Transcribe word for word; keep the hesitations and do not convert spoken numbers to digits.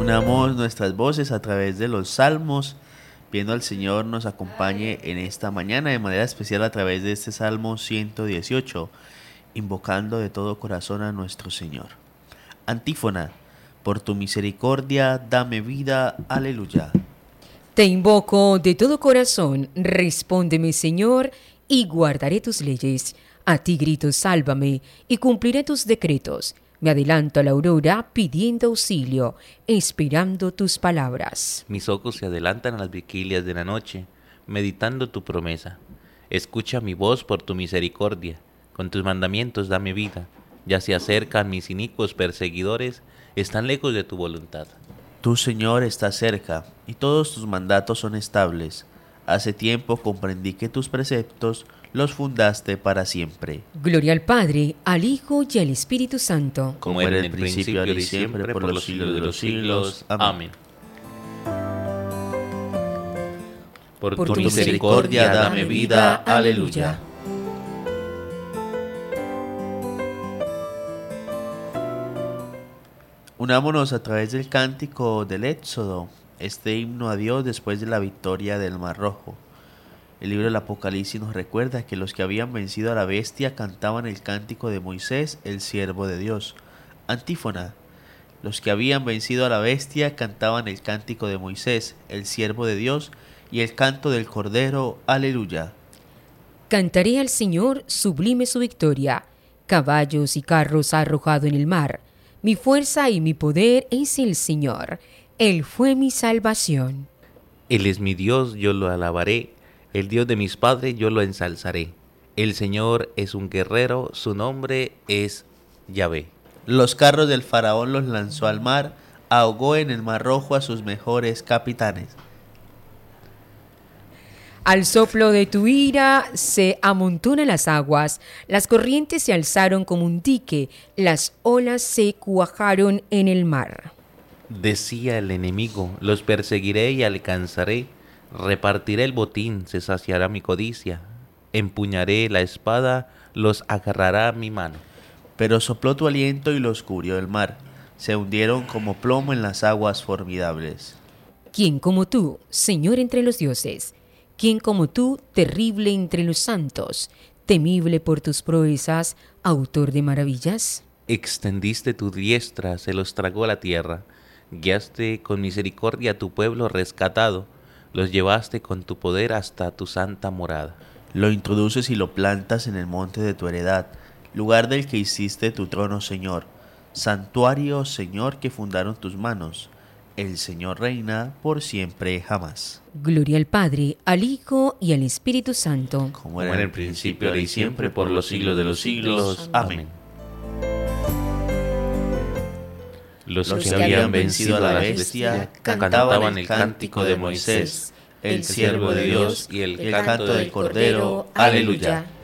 Unamos nuestras voces a través de los salmos, pidiendo al Señor nos acompañe en esta mañana, de manera especial a través de este Salmo ciento dieciocho, invocando de todo corazón a nuestro Señor. Antífona: por tu misericordia dame vida, aleluya. Te invoco de todo corazón, respóndeme, Señor, y guardaré tus leyes. A ti grito, sálvame, y cumpliré tus decretos. Me adelanto a la aurora pidiendo auxilio, esperando tus palabras. Mis ojos se adelantan a las vigilias de la noche, meditando tu promesa. Escucha mi voz por tu misericordia, con tus mandamientos dame vida. Ya se acercan mis inicuos perseguidores, están lejos de tu voluntad. Tú, Señor, estás cerca, y todos tus mandatos son estables. Hace tiempo comprendí que tus preceptos los fundaste para siempre. Gloria al Padre, al Hijo y al Espíritu Santo. Como era en el principio, ahora y siempre, por los siglos de los siglos. Amén. Por, Por tu tu misericordia dame vida. Aleluya. Unámonos a través del cántico del Éxodo, este himno a Dios después de la victoria del Mar Rojo. El libro del Apocalipsis nos recuerda que los que habían vencido a la bestia cantaban el cántico de Moisés, el siervo de Dios. Antífona: los que habían vencido a la bestia cantaban el cántico de Moisés, el siervo de Dios, y el canto del Cordero. Aleluya. Cantaré al Señor, sublime su victoria. Caballos y carros ha arrojado en el mar. Mi fuerza y mi poder es el Señor. Él fue mi salvación. Él es mi Dios, yo lo alabaré. El Dios de mis padres, yo lo ensalzaré. El Señor es un guerrero, su nombre es Yahvé. Los carros del faraón los lanzó al mar, ahogó en el Mar Rojo a sus mejores capitanes. Al soplo de tu ira se amontonan las aguas, las corrientes se alzaron como un dique, las olas se cuajaron en el mar. Decía el enemigo, los perseguiré y alcanzaré. Repartiré el botín, se saciará mi codicia. Empuñaré la espada, los agarrará mi mano. Pero sopló tu aliento y los cubrió el mar. Se hundieron como plomo en las aguas formidables. ¿Quién como tú, Señor entre los dioses? ¿Quién como tú, terrible entre los santos? Temible por tus proezas, autor de maravillas. Extendiste tu diestra, se los tragó la tierra. Guiaste con misericordia a tu pueblo rescatado. Los llevaste con tu poder hasta tu santa morada. Lo introduces y lo plantas en el monte de tu heredad, lugar del que hiciste tu trono, Señor. Santuario, Señor, que fundaron tus manos. El Señor reina por siempre jamás. Gloria al Padre, al Hijo y al Espíritu Santo. Como era en el principio, ahora y siempre, por los siglos de los siglos. Amén. Los, Los que que habían vencido a la bestia cantaban el cántico de Moisés, el siervo de Dios, y el canto del Cordero. Aleluya.